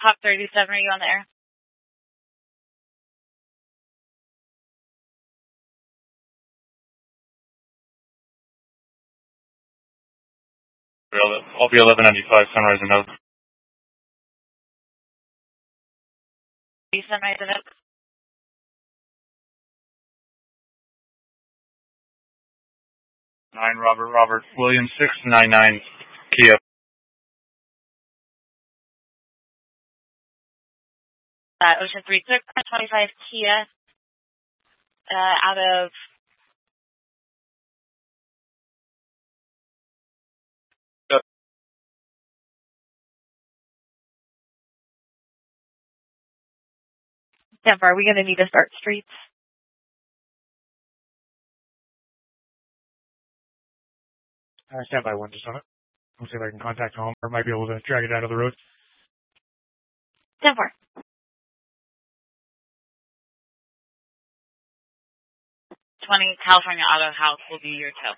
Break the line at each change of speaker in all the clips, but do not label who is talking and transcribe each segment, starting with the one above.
Hawk 37, are you on the air?
I'll be 1195 Sunrise and Oak.
Sunrise and Oak.
Robert Williams 699 Kia.
Ocean 3 Clear 25 Kia. Out of Denver, are we going to need to start streets?
Stand by one just on it. I'll see if I can contact home or might be able to drag it out of the road.
Denver. California Auto House will be your tow.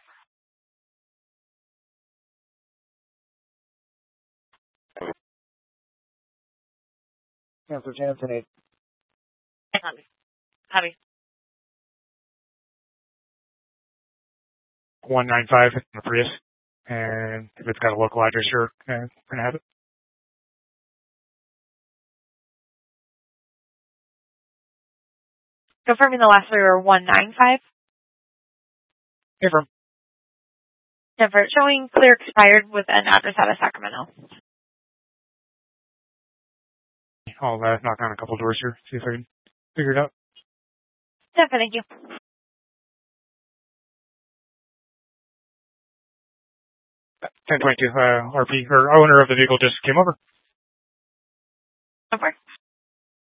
Cancel Jansen 8.
Copy.
195 in the Prius. And if it's got a local address, sure, we're going to have it.
Confirming the last three were 195.
Confirm.
Denver, showing clear expired with an address out of Sacramento.
I'll knock on a couple doors here, see if I can figure it out.
Denver, thank you.
1022, RP, or owner of the vehicle just came over.
Denver.